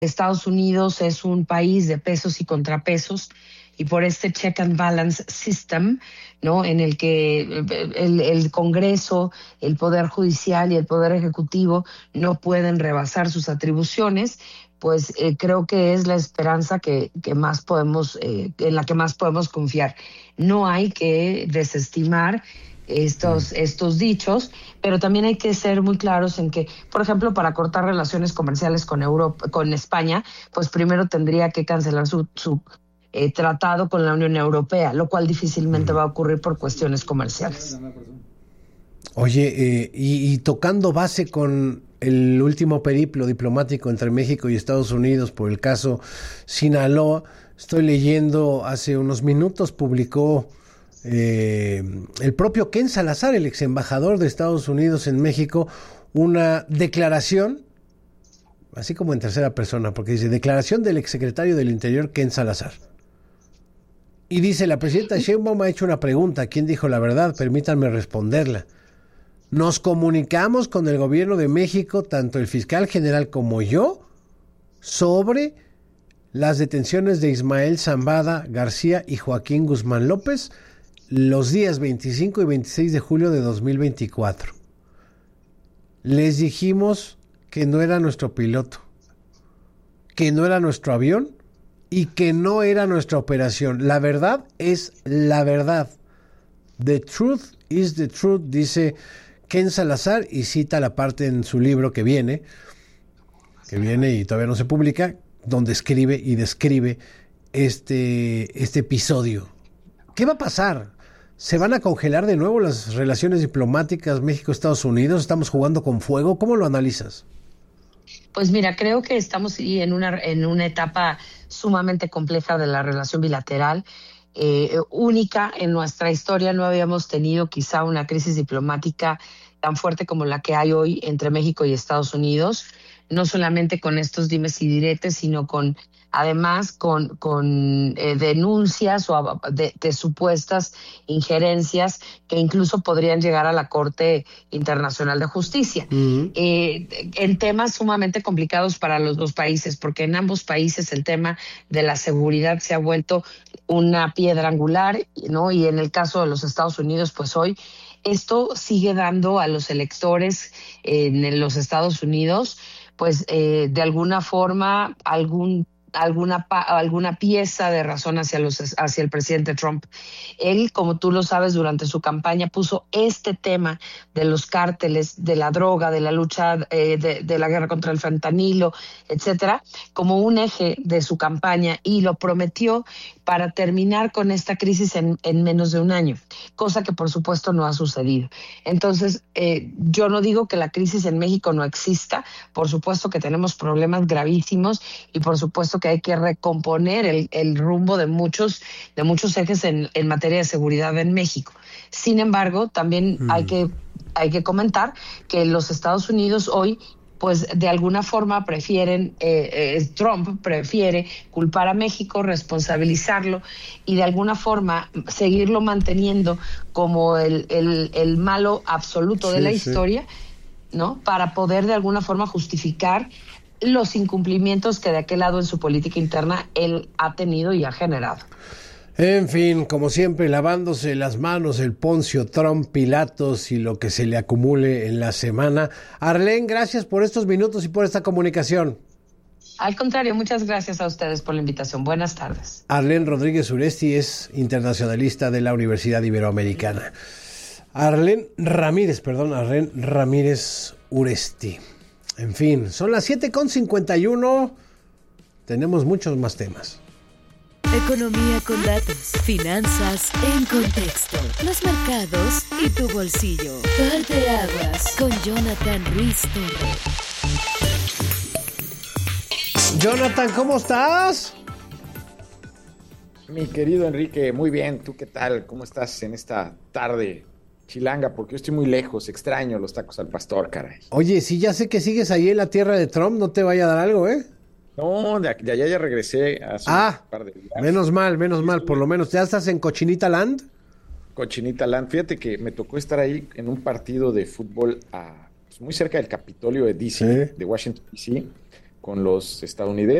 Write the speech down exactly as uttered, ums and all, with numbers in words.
Estados Unidos es un país de pesos y contrapesos, y por este check and balance system, ¿no? En el que el, el Congreso, el Poder Judicial y el Poder Ejecutivo no pueden rebasar sus atribuciones, pues eh, creo que es la esperanza que, que más podemos, eh, en la que más podemos confiar. No hay que desestimar estos, estos dichos, pero también hay que ser muy claros en que, por ejemplo, para cortar relaciones comerciales con Europa, con España, pues primero tendría que cancelar su, su eh, tratado con la Unión Europea, lo cual difícilmente va a ocurrir por cuestiones comerciales. Oye, eh, y, y tocando base con el último periplo diplomático entre México y Estados Unidos por el caso Sinaloa, estoy leyendo hace unos minutos, publicó eh, el propio Ken Salazar, el ex embajador de Estados Unidos en México, una declaración, así como en tercera persona, porque dice, declaración del exsecretario del Interior Ken Salazar. Y dice, la presidenta Sheinbaum ha hecho una pregunta, ¿quién dijo la verdad? Permítanme responderla. Nos comunicamos con el gobierno de México, tanto el fiscal general como yo, sobre las detenciones de Ismael Zambada García y Joaquín Guzmán López los días veinticinco y veintiséis de julio de dos mil veinticuatro. Les dijimos que no era nuestro piloto, que no era nuestro avión y que no era nuestra operación. La verdad es la verdad. The truth is the truth, dice Ken Salazar, y cita la parte en su libro que viene, que viene y todavía no se publica, donde escribe y describe este, este episodio. ¿Qué va a pasar? ¿Se van a congelar de nuevo las relaciones diplomáticas México-Estados Unidos? ¿Estamos jugando con fuego? ¿Cómo lo analizas? Pues mira, creo que estamos en una, en una etapa sumamente compleja de la relación bilateral. Eh, única en nuestra historia. No habíamos tenido quizá una crisis diplomática tan fuerte como la que hay hoy entre México y Estados Unidos, no solamente con estos dimes y diretes, sino con además con, con eh, denuncias o de, de supuestas injerencias que incluso podrían llegar a la Corte Internacional de Justicia. Uh-huh. Eh, en temas sumamente complicados para los dos países, porque en ambos países el tema de la seguridad se ha vuelto una piedra angular, ¿no? Y en el caso de los Estados Unidos, pues hoy esto sigue dando a los electores en los Estados Unidos, pues eh, de alguna forma algún alguna alguna pieza de razón hacia los hacia el presidente Trump. Él, como tú lo sabes, durante su campaña puso este tema de los cárteles, de la droga, de la lucha eh, de, de la guerra contra el fentanilo, etcétera, como un eje de su campaña, y lo prometió para terminar con esta crisis en, en menos de un año, cosa que por supuesto no ha sucedido. Entonces, eh, yo no digo que la crisis en México no exista, por supuesto que tenemos problemas gravísimos y por supuesto que hay que recomponer el, el rumbo de muchos, de muchos ejes en, en materia de seguridad en México. Sin embargo, también mm. hay que, hay que comentar que los Estados Unidos hoy, pues de alguna forma prefieren, eh, eh, Trump prefiere culpar a México, responsabilizarlo y de alguna forma seguirlo manteniendo como el, el, el malo absoluto sí, de la sí. historia, ¿no? Para poder de alguna forma justificar los incumplimientos que de aquel lado en su política interna él ha tenido y ha generado. En fin, como siempre, lavándose las manos el Poncio Trump, Pilatos y lo que se le acumule en la semana. Arlene, gracias por estos minutos y por esta comunicación. Al contrario, muchas gracias a ustedes por la invitación. Buenas tardes. Arlene Rodríguez Uresti es internacionalista de la Universidad Iberoamericana. Arlene Ramírez, perdón, Arlene Ramírez Uresti. En fin, son las siete con cincuenta y uno. Tenemos muchos más temas. Economía con datos, finanzas en contexto, los mercados y tu bolsillo. Parteaguas con Jonathan Ruiz Torres. Jonathan, ¿cómo estás? Mi querido Enrique, muy bien. ¿Tú qué tal? ¿Cómo estás en esta tarde chilanga? Porque yo estoy muy lejos, extraño los tacos al pastor, caray. Oye, sí, ya sé que sigues ahí en la tierra de Trump, no te vaya a dar algo, ¿eh? No, de, de allá ya regresé hace ah, un par de días. Menos mal, menos mal, por lo menos. ¿Ya estás en Cochinita Land? Cochinita Land. Fíjate que me tocó estar ahí en un partido de fútbol a, pues, muy cerca del Capitolio de D C, ¿sí? De Washington, D C con los estadounidenses.